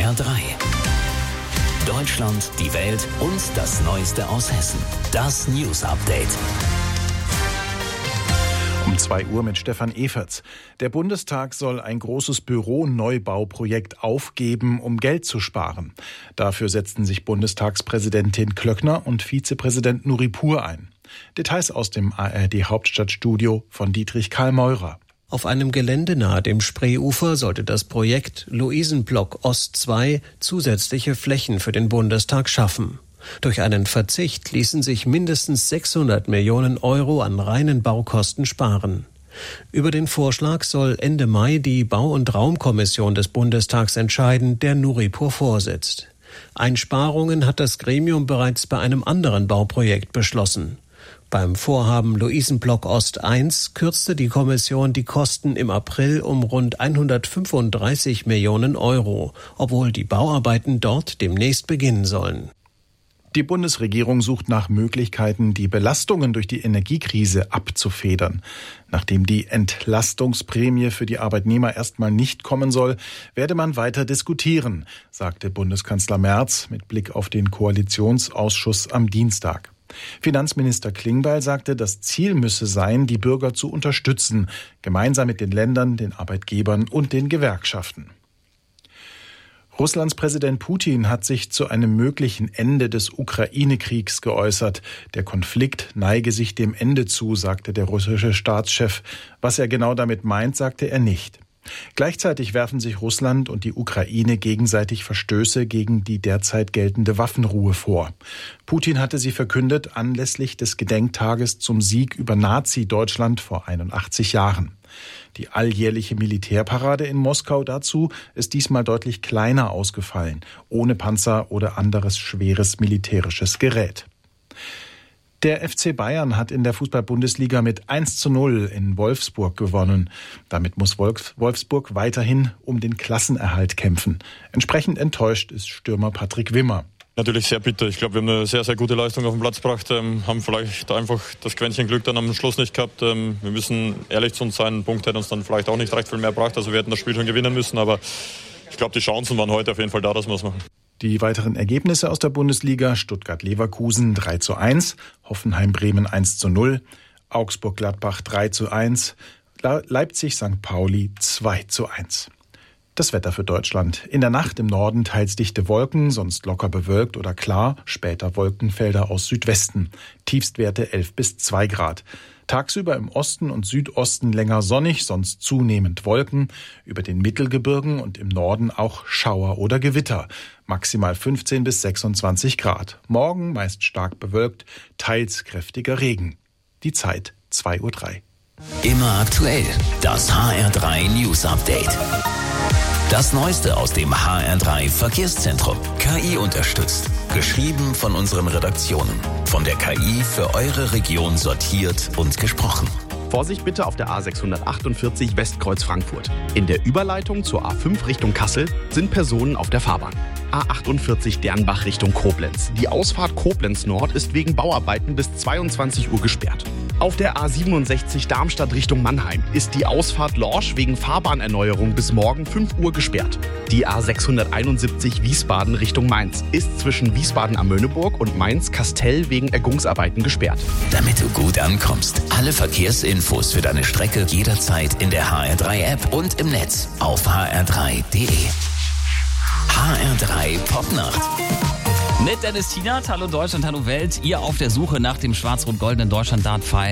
HR3. Deutschland, die Welt und das Neueste aus Hessen. Das News Update. Um 2 Uhr mit Stefan Everts. Der Bundestag soll ein großes Büroneubauprojekt aufgeben, um Geld zu sparen. Dafür setzten sich Bundestagspräsidentin Klöckner und Vizepräsident Nuripur ein. Details aus dem ARD-Hauptstadtstudio von Dietrich Karl Meurer. Auf einem Gelände nahe dem Spreeufer sollte das Projekt Luisenblock Ost 2 zusätzliche Flächen für den Bundestag schaffen. Durch einen Verzicht ließen sich mindestens 600 Millionen Euro an reinen Baukosten sparen. Über den Vorschlag soll Ende Mai die Bau- und Raumkommission des Bundestags entscheiden, der Nuripur vorsitzt. Einsparungen hat das Gremium bereits bei einem anderen Bauprojekt beschlossen. Beim Vorhaben Luisenblock Ost 1 kürzte die Kommission die Kosten im April um rund 135 Millionen Euro, obwohl die Bauarbeiten dort demnächst beginnen sollen. Die Bundesregierung sucht nach Möglichkeiten, die Belastungen durch die Energiekrise abzufedern. Nachdem die Entlastungsprämie für die Arbeitnehmer erstmal nicht kommen soll, werde man weiter diskutieren, sagte Bundeskanzler Merz mit Blick auf den Koalitionsausschuss am Dienstag. Finanzminister Klingbeil sagte, das Ziel müsse sein, die Bürger zu unterstützen, gemeinsam mit den Ländern, den Arbeitgebern und den Gewerkschaften. Russlands Präsident Putin hat sich zu einem möglichen Ende des Ukraine-Kriegs geäußert. Der Konflikt neige sich dem Ende zu, sagte der russische Staatschef. Was er genau damit meint, sagte er nicht. Gleichzeitig werfen sich Russland und die Ukraine gegenseitig Verstöße gegen die derzeit geltende Waffenruhe vor. Putin hatte sie verkündet anlässlich des Gedenktages zum Sieg über Nazi-Deutschland vor 81 Jahren. Die alljährliche Militärparade in Moskau dazu ist diesmal deutlich kleiner ausgefallen, ohne Panzer oder anderes schweres militärisches Gerät. Der FC Bayern hat in der Fußball-Bundesliga mit 1:0 in Wolfsburg gewonnen. Damit muss Wolfsburg weiterhin um den Klassenerhalt kämpfen. Entsprechend enttäuscht ist Stürmer Patrick Wimmer. Natürlich sehr bitter. Ich glaube, wir haben eine sehr, sehr gute Leistung auf den Platz gebracht, haben vielleicht einfach das Quäntchen Glück dann am Schluss nicht gehabt. Wir müssen ehrlich zu uns sein, ein Punkt hätte uns dann vielleicht auch nicht recht viel mehr gebracht. Also wir hätten das Spiel schon gewinnen müssen, aber ich glaube, die Chancen waren heute auf jeden Fall da, dass wir es machen. Die weiteren Ergebnisse aus der Bundesliga: Stuttgart-Leverkusen 3:1, Hoffenheim-Bremen 1:0, Augsburg-Gladbach 3:1, Leipzig-St. Pauli 2:1. Das Wetter für Deutschland. In der Nacht im Norden teils dichte Wolken, sonst locker bewölkt oder klar, später Wolkenfelder aus Südwesten. Tiefstwerte 11 bis 2 Grad. Tagsüber im Osten und Südosten länger sonnig, sonst zunehmend Wolken. Über den Mittelgebirgen und im Norden auch Schauer oder Gewitter. Maximal 15 bis 26 Grad. Morgen meist stark bewölkt, teils kräftiger Regen. Die Zeit 2:03 Uhr. Immer aktuell. Das HR3 News Update. Das Neueste aus dem HR3 Verkehrszentrum. KI unterstützt. Geschrieben von unseren Redaktionen. Von der KI für eure Region sortiert und gesprochen. Vorsicht bitte auf der A648 Westkreuz Frankfurt. In der Überleitung zur A5 Richtung Kassel sind Personen auf der Fahrbahn. A48 Dernbach Richtung Koblenz. Die Ausfahrt Koblenz Nord ist wegen Bauarbeiten bis 22 Uhr gesperrt. Auf der A67 Darmstadt Richtung Mannheim ist die Ausfahrt Lorsch wegen Fahrbahnerneuerung bis morgen 5 Uhr gesperrt. Die A671 Wiesbaden Richtung Mainz ist zwischen Wiesbaden am Möhneburg und Mainz-Kastell wegen Ergungsarbeiten gesperrt. Damit du gut ankommst, alle Verkehrsinfos für deine Strecke jederzeit in der HR3-App und im Netz auf hr3.de. HR3 Popnacht. Mit Dennis Tienert, hallo Deutschland, hallo Welt. Ihr auf der Suche nach dem schwarz-rot-goldenen Deutschland-Dart-Pfeil.